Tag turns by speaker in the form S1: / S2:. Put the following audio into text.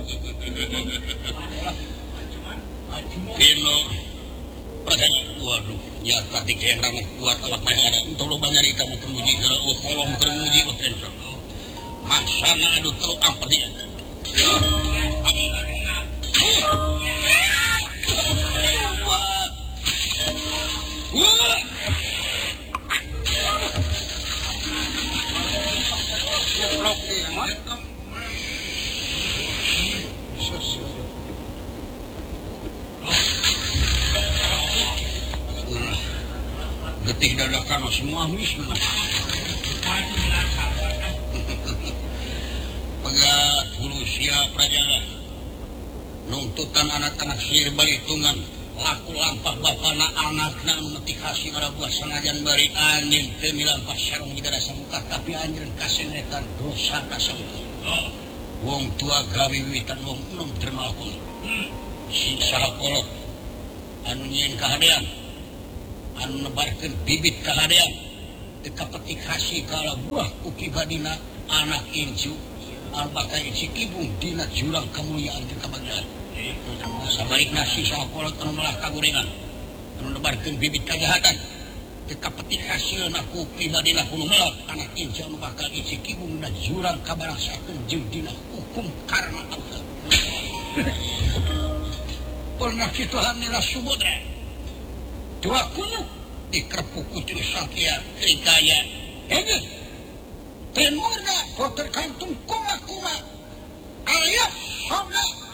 S1: Pino waduh ya tadi kayak kuat awak ada untuk lo banyak kita mau kemuji kalau mau kemuji masana aduh terus apa dia detik dadakan semua wisma pegat hulu siap prajaga nuntutan anak-anak sihir balitungan laku lampah bapana anakna memetik hasil ada buah sengajan bari angin demi lampah sarung di dada samuka tapi anjir kasenetan dosa kasamuka wong tua gawi wiwitan wong enom termalakun si sarapolok anu nyin kahadean anu nebarkeun bibit kahadean teu kapetik hasil kala buah uki badina anak incu anu bakal isi kibung dina jurang kamuliaan teu kabagian sabalik nasi sarapolok anu melah kagorengan anu nebarkeun bibit kajahatan teu kapetik hasilna ku uki badina kudu melah anak incu anu bakal isi kibung dina jurang kabarangsakeun jeung dina hukum karna Allah pernah kitu hamila subodra dua kuno dikerpuk kucing sakya trikaya ini temurna kotor kantung kuma-kuma alias sobna